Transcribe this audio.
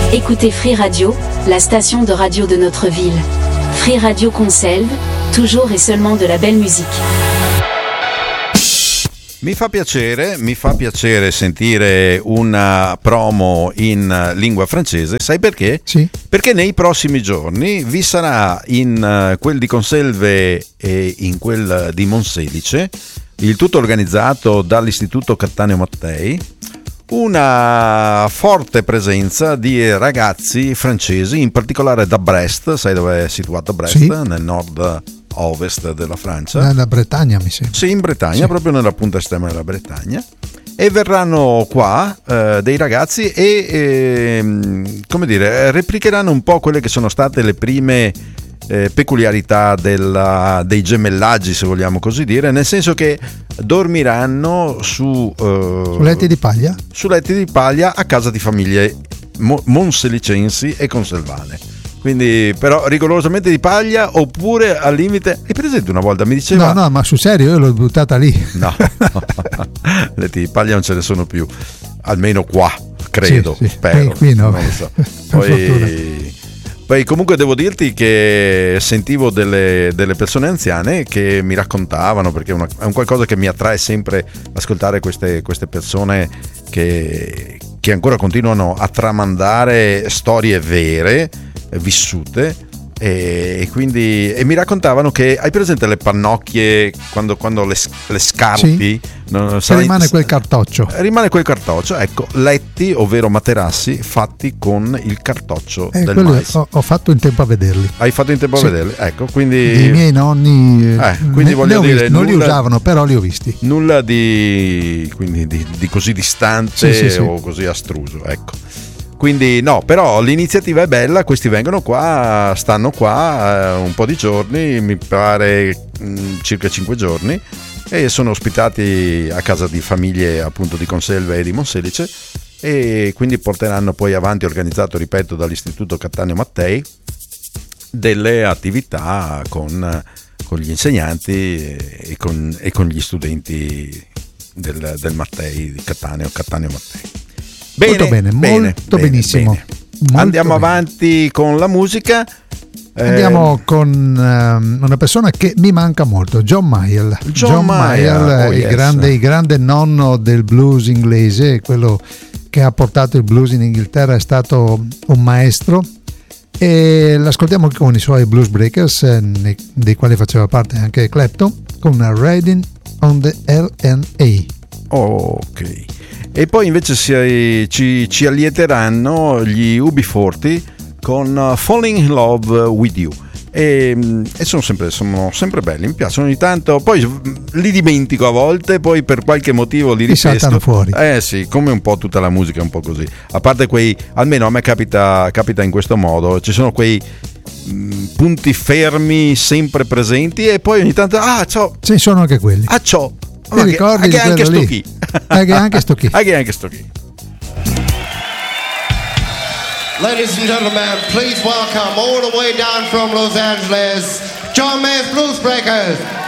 Écoutez Free Radio, la station de radio de notre ville. Free Radio Conselve, toujours et seulement de la belle musique. Mi fa piacere sentire una promo in lingua francese, sai perché? Sì. Perché nei prossimi giorni vi sarà in quel di Conselve e in quel di Monselice, il tutto organizzato dall'Istituto Cattaneo Mattei, una forte presenza di ragazzi francesi, in particolare da Brest. Sai dove è situata Brest? Sì. Nel nord-ovest della Francia. Nella Bretagna, mi sembra. Sì, in Bretagna, Sì. Proprio nella punta estrema della Bretagna. E verranno qua dei ragazzi e come dire, replicheranno un po' quelle che sono state le prime peculiarità dei gemellaggi, se vogliamo così dire, nel senso che dormiranno su letti di paglia? Su letti di paglia a casa di famiglie monselicensi e conselvane. Quindi però rigorosamente di paglia, oppure al limite. Hai presente una volta mi diceva No, ma sul serio io l'ho buttata lì. No. Letti di paglia non ce ne sono più, almeno qua credo, sì. spero, Qui no. non lo so. Poi comunque devo dirti che sentivo delle persone anziane che mi raccontavano, perché è un qualcosa che mi attrae sempre ascoltare queste persone che ancora continuano a tramandare storie vere, vissute, e quindi mi raccontavano che hai presente le pannocchie quando le scarpi, sì. Rimane quel cartoccio, ecco, letti ovvero materassi fatti con il cartoccio del mais. Ho fatto in tempo a vederli. Hai fatto in tempo a vederli, ecco, quindi i miei nonni quindi voglio dire, non li usavano, però li ho visti. Nulla di così distante, sì. o così astruso, ecco. Quindi no, però l'iniziativa è bella, questi vengono qua, stanno qua un po' di giorni, mi pare circa 5 giorni, e sono ospitati a casa di famiglie appunto di Conselve e di Monselice, e quindi porteranno poi avanti, organizzato, ripeto, dall'Istituto Cattaneo Mattei, delle attività con gli insegnanti e con gli studenti del Mattei, di Cattaneo Mattei. Molto benissimo. Andiamo avanti con la musica. Andiamo con una persona che mi manca molto, John Mayall. John Mayall, il grande nonno del blues inglese, quello che ha portato il blues in Inghilterra, è stato un maestro, e l'ascoltiamo con i suoi Blues Breakers, dei quali faceva parte anche Clapton, con una Riding on the LNA. Ok. E poi invece ci allieteranno gli UB40 con Falling in Love with You, e sono sempre belli, mi piacciono ogni tanto, poi li dimentico a volte, poi per qualche motivo li ripesto, saltano fuori. Sì, come un po' tutta la musica, un po' così, a parte quei, almeno a me capita in questo modo, ci sono quei punti fermi sempre presenti, e poi ogni tanto ciao, ci sono anche quelli, ciao. Ti ricordi di anche quello sto lì? chi? Anche sto chi? Anche sto chi? Ladies and gentlemen, please welcome all the way down from Los Angeles, John Mayall's Blues Breakers.